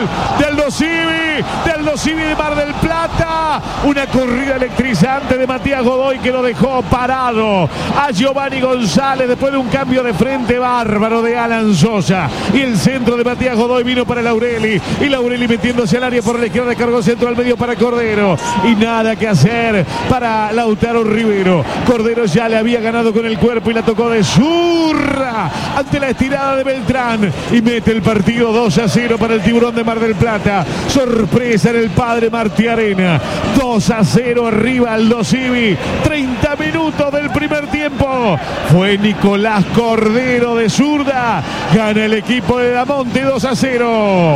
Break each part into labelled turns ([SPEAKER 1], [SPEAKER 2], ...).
[SPEAKER 1] de Aldo Civi de Mar del Plata. Una corrida electrizante de Matías Godoy que lo dejó parado a Giovanni González después de un cambio de frente bárbaro de Alan Sosa. Y el centro de Matías Godoy vino para Laureli. Y Laureli metiéndose al área por la izquierda, cargó centro al medio para Cordero. Y nada que hacer para Lautaro Rivero. Cordero ya le había ganado con el cuerpo y la tocó de zurra ante la estirada de Beltrán. Y mete el partido 2-0 para el Tiburón de Mar del Plata. Sorpresa en el Padre Martí Arena. 2-0 arriba Aldo Civi. 30 minutos del primer tiempo. Fue Nicolás Cordero de zurda. Gana el equipo de Damonte 2-0.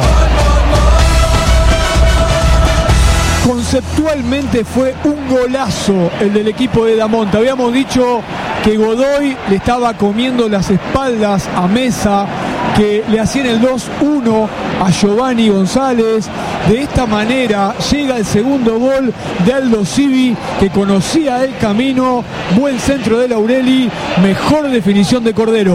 [SPEAKER 2] Conceptualmente fue un golazo el del equipo de Damonte. Habíamos dicho que Godoy le estaba comiendo las espaldas a Mesa, que le hacían el 2-1 a Giovanni González. De esta manera llega el segundo gol de Aldo Civi, que conocía el camino. Buen centro de Laureli, mejor definición de Cordero.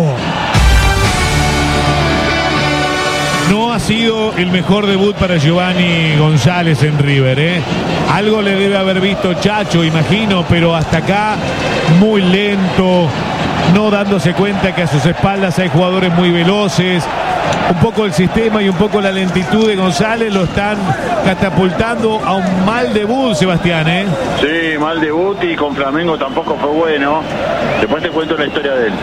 [SPEAKER 1] No ha sido el mejor debut para Giovanni González en River, ¿eh? Algo le debe haber visto Chacho, imagino, pero hasta acá muy lento, no dándose cuenta que a sus espaldas hay jugadores muy veloces. Un poco el sistema y un poco la lentitud de González lo están catapultando a un mal debut, Sebastián, ¿eh?
[SPEAKER 3] Sí, mal debut, y con Flamengo tampoco fue bueno. Después te cuento la historia de él.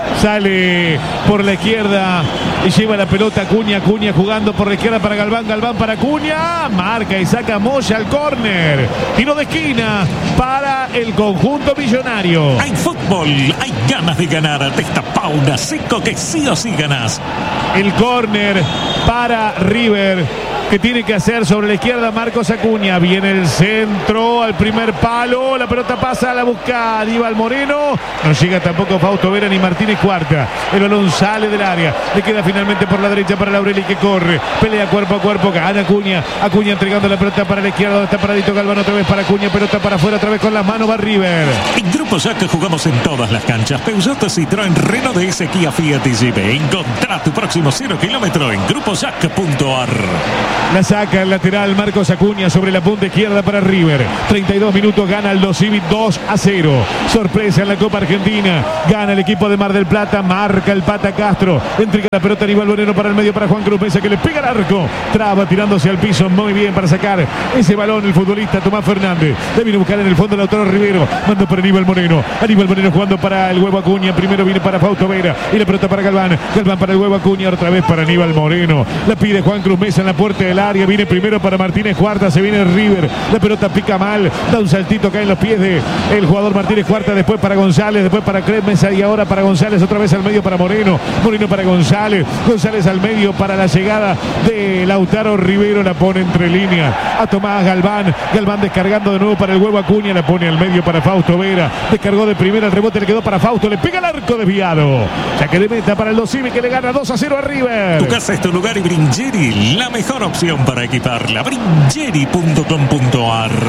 [SPEAKER 1] Sale por la izquierda y lleva la pelota Acuña jugando por la izquierda para Galván para Acuña, marca y saca Moya al córner. Tiro de esquina para el conjunto millonario.
[SPEAKER 4] Hay fútbol, hay ganas de ganar. Destapa una Seco que sí o sí ganás.
[SPEAKER 1] El córner para River, que tiene que hacer sobre la izquierda Marcos Acuña. Viene el centro al primer palo, la pelota pasa, la busca Aníbal Moreno, no llega tampoco Fausto Vera ni Martínez Cuarta. El balón sale del área, le queda finalmente por la derecha para Laureli, que corre, pelea cuerpo a cuerpo, gana Acuña entregando la pelota para la izquierda, donde está paradito Galván, otra vez para Acuña, pelota para afuera, otra vez con las manos va River.
[SPEAKER 4] En Grupo Jack jugamos en todas las canchas. Peugeot, Citroën, Renault, DS, Kia, Fiat y Jeep. Encontrá tu próximo 0 kilómetro en grupojack.ar.
[SPEAKER 1] La saca el lateral Marcos Acuña sobre la punta izquierda para River. 32 minutos, gana Aldo Civi 2-0. Sorpresa en la Copa Argentina. Gana el equipo de Mar del Plata. Marca el Pata Castro. Entrega la pelota a Aníbal Moreno para el medio para Juan Cruz Mesa, que le pega al arco. Traba tirándose al piso. Muy bien para sacar ese balón el futbolista Tomás Fernández. Le viene a buscar en el fondo Lautaro Rivero. Mando para Aníbal Moreno. Aníbal Moreno jugando para el Huevo Acuña. Primero viene para Fausto Vera. Y la pelota para Galván. Galván para el Huevo Acuña. Otra vez para Aníbal Moreno. La pide Juan Cruz Mesa en la puerta del área. Viene primero para Martínez Cuarta. Se viene River. La pelota pica mal. Da un saltito, cae en los pies del jugador Martínez Cuarta. Después para González. Después para Cres Mesa. Y ahora para González. Otra vez al medio para Moreno. Moreno para González. González al medio para la llegada de Lautaro Rivero. La pone entre líneas a Tomás Galván. Galván descargando de nuevo para el Huevo Acuña. La pone al medio para Fausto Vera. Descargó de primera. El rebote le quedó para Fausto. Le pega el arco desviado. Ya que de meta para el Aldo Civi, que le gana 2-0 a River.
[SPEAKER 4] Tu casa es tu lugar y Bringeri, la mejor opción para equiparla. Bringeri.com.ar.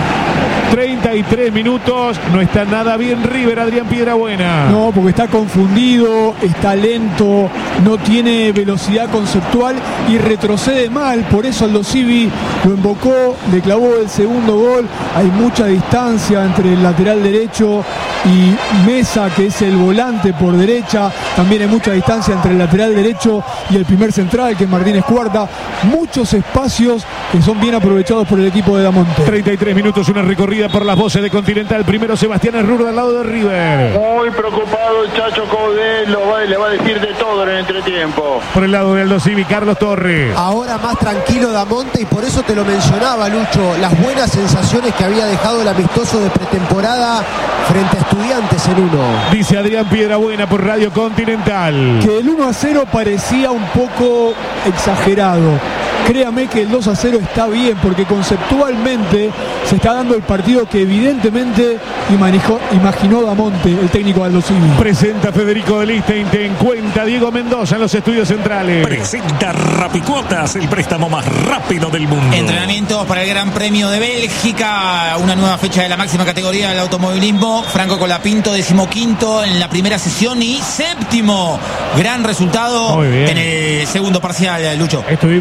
[SPEAKER 1] 33 minutos, no está nada bien River, Adrián Piedrabuena.
[SPEAKER 2] No, porque está confundido, está lento, no tiene velocidad conceptual y retrocede mal. Por eso Aldo Civi lo embocó, le clavó el segundo gol. Hay mucha distancia entre el lateral derecho y Mesa, que es el volante por derecha. También hay mucha distancia entre el lateral derecho y el primer central, que es Martínez Cuarta. Muchos espacios que son bien aprovechados por el equipo de Damonte.
[SPEAKER 1] 33 minutos, una recorrida por las voces de Continental. Primero Sebastián Herrurda al lado de River.
[SPEAKER 3] Muy preocupado el Chacho Caudel, le va a decir de todo en el entretiempo.
[SPEAKER 1] Por el lado de Aldo Civi, Carlos Torres.
[SPEAKER 5] Ahora más tranquilo Damonte, y por eso te lo mencionaba, Lucho, las buenas sensaciones que había dejado el amistoso de pretemporada frente a Estudiantes en uno.
[SPEAKER 1] Dice Adrián Piedrabuena por Radio Continental.
[SPEAKER 2] Que el 1-0 parecía un poco exagerado. Créame que el 2-0 está bien, porque conceptualmente se está dando el partido que evidentemente imaginó Damonte, el técnico de Aldo Civi.
[SPEAKER 1] Presenta Federico de Listein, te encuentra Diego Mendoza en los estudios centrales.
[SPEAKER 4] Presenta Rapicuotas, el préstamo más rápido del mundo.
[SPEAKER 6] Entrenamientos para el Gran Premio de Bélgica, una nueva fecha de la máxima categoría del automovilismo. Franco Colapinto, 15º en la primera sesión y 7º. Gran resultado en el segundo parcial, Lucho.
[SPEAKER 1] Estuvimos muy bien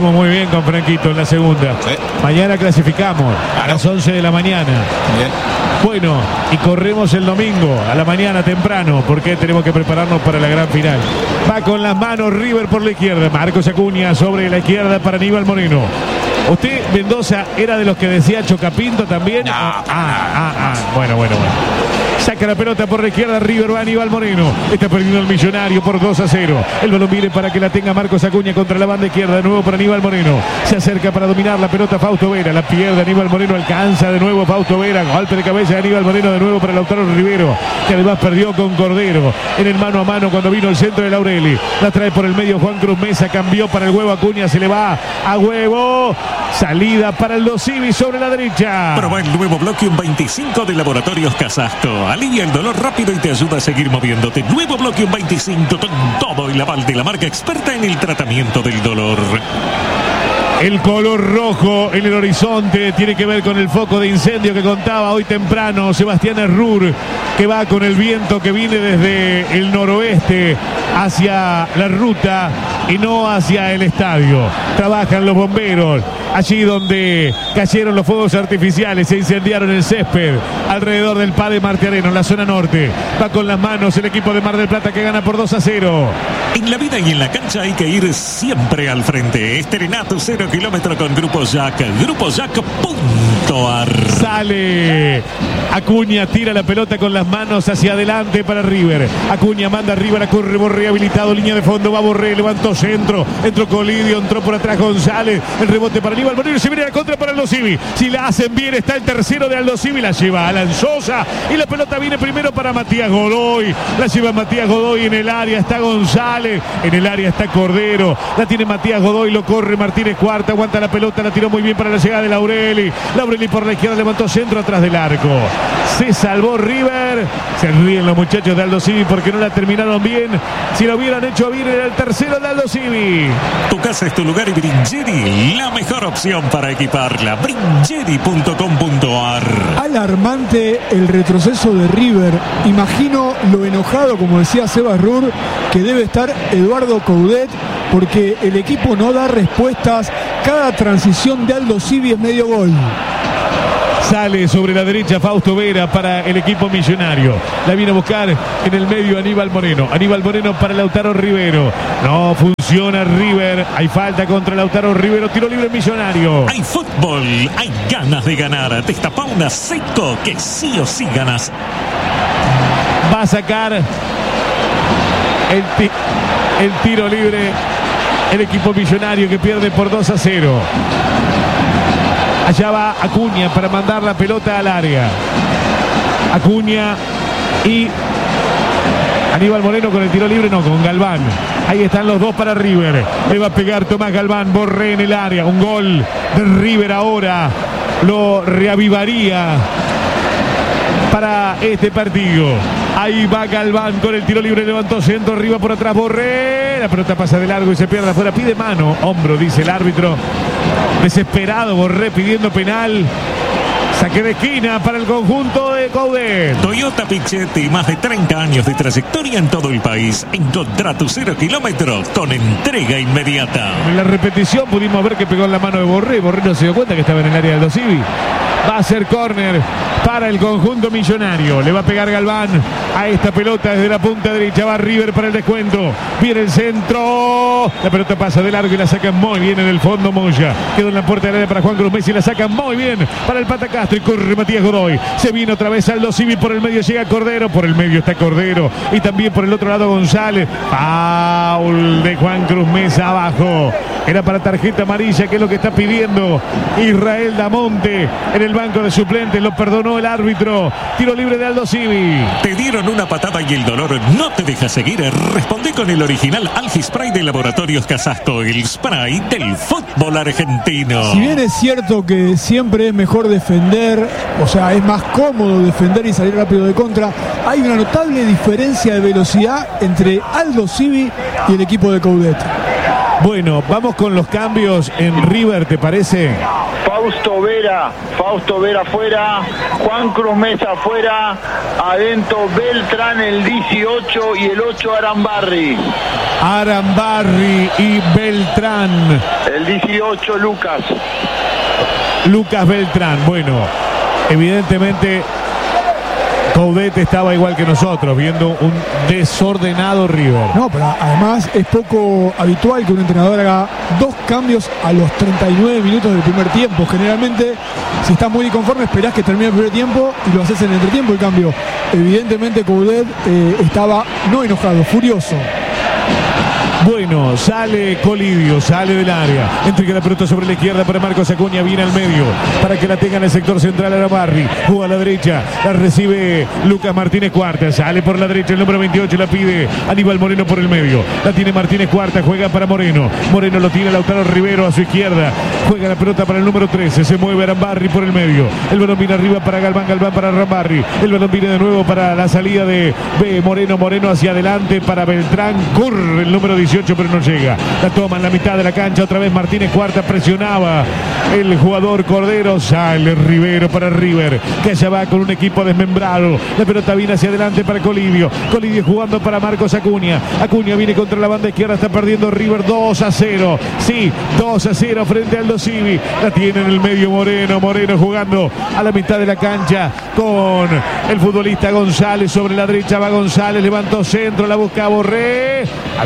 [SPEAKER 1] bien con Franquito en la segunda.
[SPEAKER 6] Sí.
[SPEAKER 1] Mañana clasificamos a las 11 de la mañana.
[SPEAKER 6] Bien.
[SPEAKER 1] Bueno, y corremos el domingo a la mañana temprano porque tenemos que prepararnos para la gran final. Va con las manos River por la izquierda. Marcos Acuña sobre la izquierda para Aníbal Moreno. ¿Usted, Mendoza, era de los que decía Chocapinto también?
[SPEAKER 6] No.
[SPEAKER 1] Bueno. Saca la pelota por la izquierda, River va Aníbal Moreno. Está perdiendo el Millonario por 2-0. El balón viene para que la tenga Marcos Acuña contra la banda izquierda. De nuevo para Aníbal Moreno. Se acerca para dominar la pelota Fausto Vera. La pierde Aníbal Moreno. Alcanza de nuevo Fausto Vera. Golpe de cabeza de Aníbal Moreno de nuevo para Lautaro Rivero, que además perdió con Cordero en el mano a mano cuando vino el centro de Laureli. La trae por el medio Juan Cruz Mesa. Cambió para el Huevo Acuña. Se le va a Huevo. Salida para el Dosivi sobre la derecha.
[SPEAKER 4] Proba el nuevo Bloquium 25 de Laboratorios Casasco. Alivia el dolor rápido y te ayuda a seguir moviéndote. Nuevo Bloquium 25 con todo el aval de la marca experta en el tratamiento del dolor.
[SPEAKER 1] El color rojo en el horizonte tiene que ver con el foco de incendio que contaba hoy temprano Sebastián Errur, que va con el viento que viene desde el noroeste hacia la ruta y no hacia el estadio. Trabajan los bomberos allí donde cayeron los fuegos artificiales, se incendiaron el césped alrededor del Padre Martiareno en la zona norte. Va con las manos el equipo de Mar del Plata que gana por 2-0.
[SPEAKER 4] En la vida y en la cancha hay que ir siempre al frente. Estrena tu 0 kilómetro con Grupo Jack. GrupoJack.ar.
[SPEAKER 1] Sale Acuña, tira la pelota con las manos hacia adelante para River. Acuña manda arriba, la corre Borré habilitado, línea de fondo, va Borré, levantó centro, entró Colidio, entró por atrás González, el rebote para Aníbal Moreno, se viene a la contra para Aldo Civi. Si la hacen bien está el tercero de Aldo Civi, la lleva Alan Sosa y la pelota viene primero para Matías Godoy. La lleva Matías Godoy en el área, está González, en el área está Cordero, la tiene Matías Godoy, lo corre Martínez Cuarta, aguanta la pelota, la tiró muy bien para la llegada de Laureli. Laureli por la izquierda levantó centro atrás del arco. Se salvó River. Se ríen los muchachos de Aldo Civi porque no la terminaron bien. Si lo hubieran hecho bien era el tercero de Aldo Civi.
[SPEAKER 4] Tu casa es tu lugar y Bringeri, la mejor opción para equiparla. Bringeri.com.ar.
[SPEAKER 2] Alarmante el retroceso de River. Imagino lo enojado, como decía Seba Rur, que debe estar Eduardo Coudet, porque el equipo no da respuestas. Cada transición de Aldo Civi es medio gol.
[SPEAKER 1] Sale sobre la derecha Fausto Vera para el equipo millonario. La viene a buscar en el medio Aníbal Moreno. Aníbal Moreno para Lautaro Rivero. No funciona River. Hay falta contra Lautaro Rivero. Tiro libre millonario.
[SPEAKER 4] Hay fútbol, hay ganas de ganar. Destapa una Seco que sí o sí ganas.
[SPEAKER 1] Va a sacar el tiro libre el equipo millonario que pierde por 2-0. Allá va Acuña para mandar la pelota al área. Acuña y Aníbal Moreno con el tiro libre, no, con Galván. Ahí están los dos para River. Le va a pegar Tomás Galván, Borré en el área. Un gol de River ahora lo reavivaría para este partido. Ahí va Galván con el tiro libre, levantó centro, arriba por atrás Borré. La pelota pasa de largo y se pierde afuera. Pide mano, hombro, dice el árbitro. Desesperado Borré pidiendo penal. Saque de esquina para el conjunto de Coudet.
[SPEAKER 4] Toyota Pichetti, más de 30 años de trayectoria en todo el país. Encontrá tu 0 kilómetro con entrega inmediata.
[SPEAKER 1] En la repetición pudimos ver que pegó en la mano de Borré. Borré no se dio cuenta que estaba en el área del Aldo Civi. Va a ser córner para el conjunto millonario. Le va a pegar Galván a esta pelota desde la punta derecha. Va River para el descuento. Viene el centro. La pelota pasa de largo y la sacan muy bien en el fondo Moya. Quedó en la puerta del área para Juan Cruz Messi. La sacan muy bien para el Pata Castro. Y corre Matías Godoy. Se viene otra vez Aldo Civi. Por el medio llega Cordero. Por el medio está Cordero. Y también por el otro lado González. Foul de Juan Cruz Mesa abajo. Era para tarjeta amarilla, que es lo que está pidiendo Israel Damonte en el banco de suplentes. Lo perdonó el árbitro. Tiro libre de Aldo Civi.
[SPEAKER 4] Te dieron una patada y el dolor no te deja seguir. Responde con el original Algispray de Laboratorios Casasco, el spray del fútbol argentino.
[SPEAKER 2] Si bien es cierto que siempre es mejor defender, o sea, es más cómodo defender y salir rápido de contra, hay una notable diferencia de velocidad entre Aldo Civi y el equipo de Coudet.
[SPEAKER 1] Bueno, vamos con los cambios en River, ¿te parece?
[SPEAKER 3] Fausto Vera fuera, Juan Cruz Mesa fuera, adentro Beltrán el 18 y el 8 Arambarri
[SPEAKER 1] y Beltrán.
[SPEAKER 3] El 18
[SPEAKER 1] Lucas Beltrán. Bueno, evidentemente Coudet estaba igual que nosotros, viendo un desordenado River.
[SPEAKER 2] No, pero además es poco habitual que un entrenador haga 2 cambios a los 39 minutos del primer tiempo. Generalmente, si estás muy inconforme, esperás que termine el primer tiempo y lo haces en el entretiempo. El cambio, evidentemente Coudet estaba no enojado, furioso.
[SPEAKER 1] Bueno, sale Colidio, sale del área, entrega la pelota sobre la izquierda para Marcos Acuña, viene al medio, para que la tenga en el sector central Arambarri, juega a la derecha, la recibe Lucas Martínez Cuarta, sale por la derecha el número 28, la pide Aníbal Moreno por el medio, la tiene Martínez Cuarta, juega para Moreno lo tiene Lautaro Rivero a su izquierda, juega la pelota para el número 13, se mueve Arambarri por el medio, el balón viene arriba para Galván para Arambarri, el balón viene de nuevo para la salida de Moreno hacia adelante para Beltrán, corre el número 18 pero no llega, la toma en la mitad de la cancha, otra vez Martínez Cuarta, presionaba el jugador Cordero, sale Rivero para River, que allá va con un equipo desmembrado, la pelota viene hacia adelante para Colidio jugando para Marcos Acuña viene contra la banda izquierda, está perdiendo River 2-0, sí, 2-0 frente al Dosivi, la tiene en el medio Moreno jugando a la mitad de la cancha con el futbolista González, sobre la derecha va González, levantó centro, la busca Borré,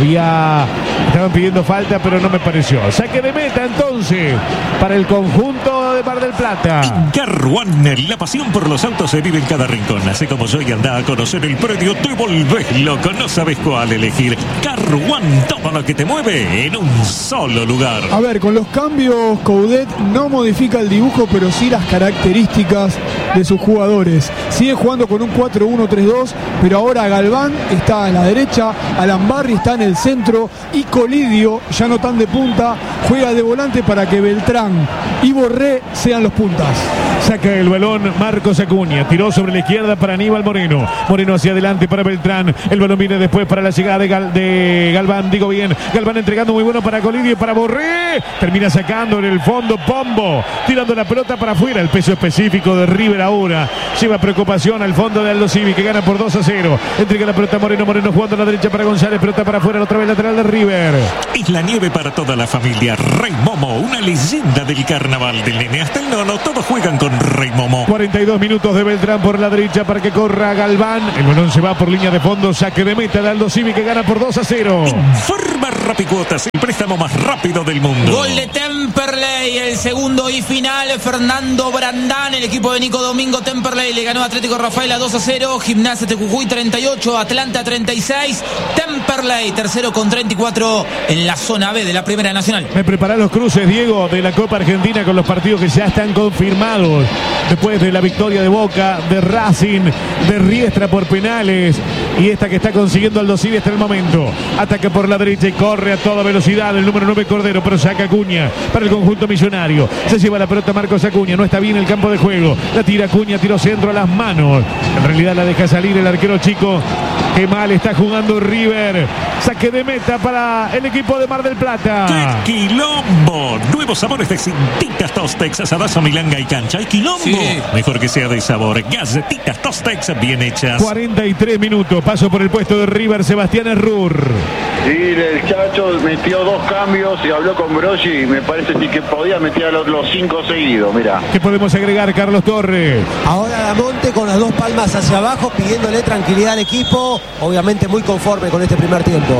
[SPEAKER 1] estaban pidiendo falta pero no me pareció, saque de meta entonces para el conjunto de Mar del Plata.
[SPEAKER 4] Car One, la pasión por los autos se vive en cada rincón, así como yo y anda a conocer el predio, te volvés loco, no sabes cuál elegir. Car One, todo lo que te mueve en un solo lugar.
[SPEAKER 2] A ver, con los cambios Coudet no modifica el dibujo, pero sí las características de sus jugadores. Sigue jugando con un 4-1-3-2, pero ahora Galván está en la derecha, Arambarri está en el centro y Colidio, ya no tan de punta, juega de volante para que Beltrán y Borré sean los puntas.
[SPEAKER 1] Saca el balón Marcos Acuña, tiró sobre la izquierda para Aníbal Moreno hacia adelante para Beltrán, el balón viene después para la llegada de Galván, digo bien, Galván entregando muy bueno para Colidio y para Borré, termina sacando en el fondo Pombo, tirando la pelota para afuera, el peso específico de River ahora, lleva preocupación al fondo de Aldo Civi, que gana por 2-0, entrega la pelota Moreno jugando a la derecha para González, pelota para afuera, otra vez lateral de River.
[SPEAKER 4] Es la nieve para toda la familia, Rey Momo, una leyenda del carnaval, del nene hasta el nono, todos juegan con Rey Momo.
[SPEAKER 1] 42 minutos de Beltrán por la derecha para que corra Galván, el balón se va por línea de fondo, saque de meta de Aldo Civi, que gana por 2-0.
[SPEAKER 4] Informa Rapicuotas, el préstamo más rápido del mundo.
[SPEAKER 6] Gol de Temperley, el segundo y final, Fernando Brandán, el equipo de Nico Domingo. Temperley le ganó a Atlético Rafaela 2-0, Gimnasia de Jujuy 38, Atlanta 36, Temperley tercero con 34 en la zona B de la Primera Nacional.
[SPEAKER 1] Me preparan los cruces, Diego, de la Copa Argentina con los partidos que ya están confirmados después de la victoria de Boca, de Racing, de Riestra por penales y esta que está consiguiendo Aldo Civi hasta el momento. Ataca por la derecha y corre a toda velocidad el número 9 Cordero, pero saca Acuña para el conjunto millonario. Se lleva la pelota Marcos Acuña, no está bien el campo de juego. La tira Acuña, tiró centro a las manos. En realidad la deja salir el arquero chico. Qué mal está jugando River. Saque de meta para el equipo de Mar del Plata.
[SPEAKER 4] ¡Qué quilombo! Nuevos sabores de Galletitas Tostex, asadazo, milanga y cancha. ¡Hay quilombo! Sí. Mejor que sea de sabor. Galletitas Tostex bien hechas.
[SPEAKER 1] 43 minutos. Paso por el puesto de River, Sebastián Errur.
[SPEAKER 3] Sí, el Chacho metió 2 cambios y habló con Broggi. Me parece sí que podía meter a los 5 seguidos, mira.
[SPEAKER 1] ¿Qué podemos agregar, Carlos Torres?
[SPEAKER 5] Ahora Damonte con las 2 palmas hacia abajo, pidiéndole tranquilidad al equipo. Obviamente muy conforme con este primer tiempo.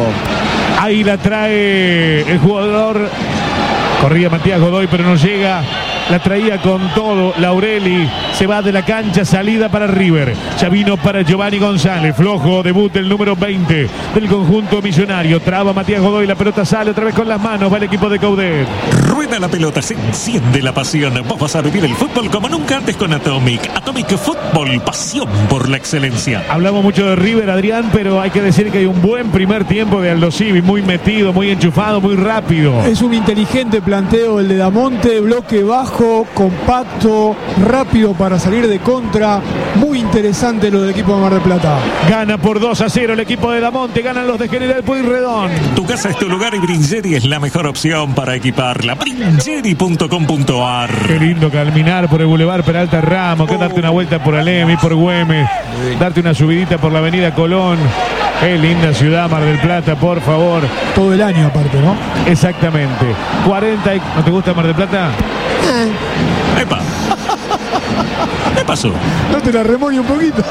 [SPEAKER 1] Ahí la trae el jugador. Corría Matías Godoy, pero no llega. La traía con todo Laureli. Se va de la cancha, salida para River. Ya vino para Giovanni González. Flojo, debut el número 20 del conjunto millonario. Traba Matías Godoy, la pelota sale otra vez con las manos. Va el equipo de Coudet.
[SPEAKER 4] Rueda la pelota, se enciende la pasión. Vos vas a vivir el fútbol como nunca antes con Atomic. Atomic Fútbol, pasión por la excelencia.
[SPEAKER 1] Hablamos mucho de River, Adrián, pero hay que decir que hay un buen primer tiempo de Aldo Civi. Muy metido, muy enchufado, muy rápido.
[SPEAKER 2] Es un inteligente planteo el de Damonte. Bloque bajo, compacto, rápido para para salir de contra. Muy interesante lo del equipo de Mar del Plata.
[SPEAKER 1] Gana por 2-0 el equipo de Damonte, ganan los de General Pueyrredón.
[SPEAKER 4] Tu casa es tu lugar y Bringeri es la mejor opción para equiparla. Bringeri.com.ar.
[SPEAKER 1] Qué lindo caminar por el Boulevard Peralta Ramos, que darte una vuelta por Alem y por Güemes, darte una subidita por la avenida Colón. Qué linda ciudad Mar del Plata, por favor.
[SPEAKER 2] Todo el año aparte, ¿no?
[SPEAKER 1] Exactamente. 40 y... ¿No te gusta Mar del Plata?
[SPEAKER 4] ¡Epa! ¿Qué pasó?
[SPEAKER 2] No te la remoño un poquito.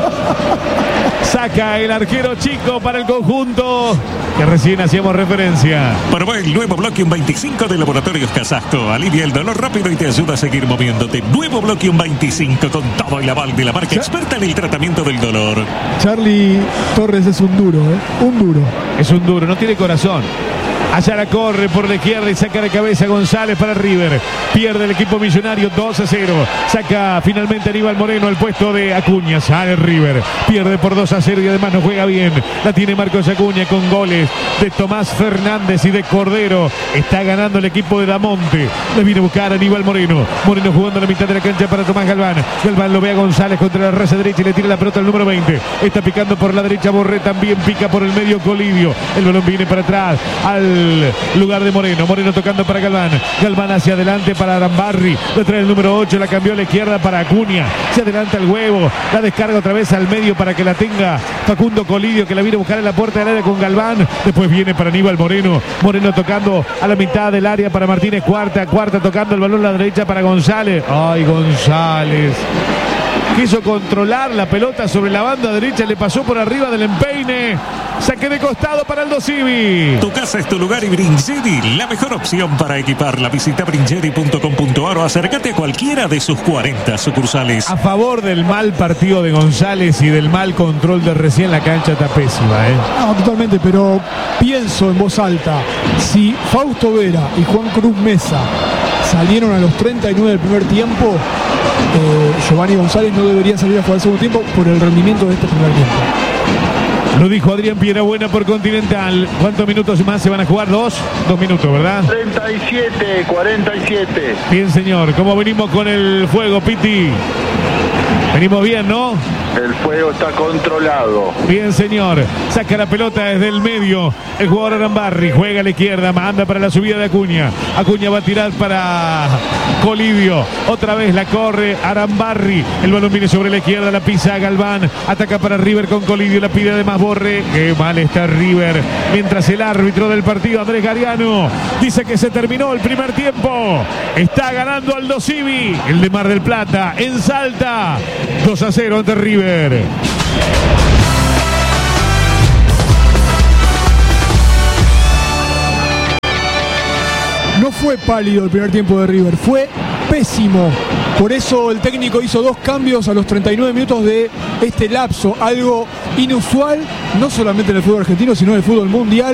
[SPEAKER 1] Saca el arquero chico para el conjunto que recién hacíamos referencia.
[SPEAKER 4] Probá el nuevo Bloquium 25 de Laboratorios Casasco. Alivia el dolor rápido y te ayuda a seguir moviéndote. Nuevo Bloquium 25 con todo el aval de la marca experta en el tratamiento del dolor.
[SPEAKER 2] Charlie Torres es un duro, ¿eh? Un duro.
[SPEAKER 1] Es un duro, no tiene corazón. Allá la corre por la izquierda y saca de cabeza González para River. Pierde el equipo millonario 2-0. Saca finalmente Aníbal Moreno al puesto de Acuña. Sale River. Pierde por 2-0 y además no juega bien. La tiene Marcos Acuña con goles de Tomás Fernández y de Cordero. Está ganando el equipo de Damonte. Le viene a buscar Aníbal Moreno. Moreno jugando a la mitad de la cancha para Tomás Galván. Galván lo ve a González contra la raza derecha y le tira la pelota al número 20. Está picando por la derecha Borré. También pica por el medio Colidio. El balón viene para atrás al lugar de Moreno. Moreno tocando para Galván. Galván hacia adelante para Arambarri. Lo trae el número 8. La cambió a la izquierda para Acuña. Se adelanta el huevo. La descarga otra vez al medio para que la tenga Facundo Colidio, que la viene a buscar en la puerta del área con Galván. Después viene para Aníbal Moreno. Moreno tocando a la mitad del área para Martínez Cuarta. Cuarta tocando el balón a la derecha para González. Ay, González. Quiso controlar la pelota sobre la banda derecha. Le pasó por arriba del empeine. Saque de costado para Aldo Civi.
[SPEAKER 4] Tu casa es tu lugar y Bringeri, la mejor opción para equiparla. Visita Bringeri.com.ar o acércate a cualquiera de sus 40 sucursales.
[SPEAKER 1] A favor del mal partido de González y del mal control de recién, la cancha está pésima, ¿eh?
[SPEAKER 2] No, totalmente, pero pienso en voz alta. Si Fausto Vera y Juan Cruz Mesa salieron a los 39 del primer tiempo, Giovanni González no debería salir a jugar el segundo tiempo por el rendimiento de este primer tiempo.
[SPEAKER 1] Lo dijo Adrián Piedrabuena por Continental. ¿Cuántos minutos más se van a jugar? Dos minutos, ¿verdad?
[SPEAKER 3] 37, 47.
[SPEAKER 1] Bien, señor. ¿Cómo venimos con el fuego, Piti? Venimos bien, ¿no?
[SPEAKER 3] El fuego está controlado.
[SPEAKER 1] Bien, señor. Saca la pelota desde el medio. El jugador Arambarri juega a la izquierda. Manda para la subida de Acuña. Acuña va a tirar para Colidio. Otra vez la corre Arambarri. El balón viene sobre la izquierda. La pisa Galván. Ataca para River con Colidio. La pide además Borré. Qué mal está River. Mientras el árbitro del partido, Andrés Gariano, dice que se terminó el primer tiempo. Está ganando Aldo Civi, el de Mar del Plata, en Salta. 2-0 ante River.
[SPEAKER 2] No fue pálido el primer tiempo de River, fue pésimo. Por eso el técnico hizo 2 cambios a los 39 minutos de este lapso, algo inusual, no solamente en el fútbol argentino, sino en el fútbol mundial.